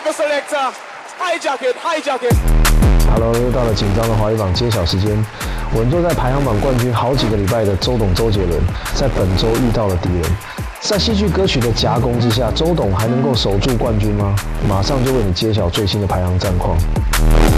Hello， 又到了紧张的华语榜揭晓时间。稳坐在排行榜冠军好几个礼拜的周董周杰伦，在本周遇到了敌人。在戏剧歌曲的夹攻之下，周董还能够守住冠军吗？马上就为你揭晓最新的排行战况。